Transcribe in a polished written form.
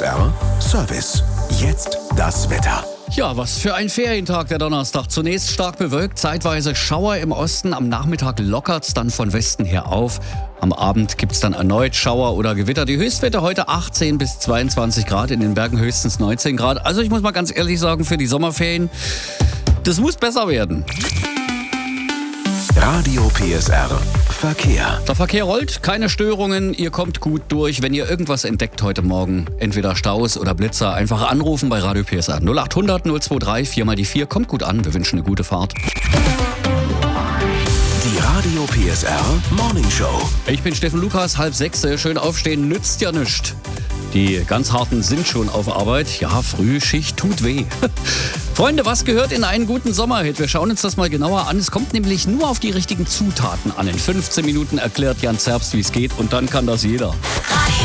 PSR Service. Jetzt das Wetter. Ja, was für ein Ferientag der Donnerstag. Zunächst stark bewölkt, zeitweise Schauer im Osten. Am Nachmittag lockert's dann von Westen her auf. Am Abend gibt's dann erneut Schauer oder Gewitter. Die Höchstwerte heute 18 bis 22 Grad, in den Bergen höchstens 19 Grad. Also ich muss mal ganz ehrlich sagen, für die Sommerferien, das muss besser werden. Radio PSR Verkehr. Der Verkehr rollt, keine Störungen, ihr kommt gut durch. Wenn ihr irgendwas entdeckt heute Morgen, entweder Staus oder Blitzer, einfach anrufen bei Radio PSR 0800 023 4x4. Kommt gut an, wir wünschen eine gute Fahrt. Die Radio PSR Morning Show. Ich bin Steffen Lukas, 5:30. Schön aufstehen, nützt ja nichts. Die ganz Harten sind schon auf Arbeit. Ja, Frühschicht tut weh. Freunde, was gehört in einen guten Sommerhit? Wir schauen uns das mal genauer an. Es kommt nämlich nur auf die richtigen Zutaten an. In 15 Minuten erklärt Jan Zerbst, wie es geht, und dann kann das jeder.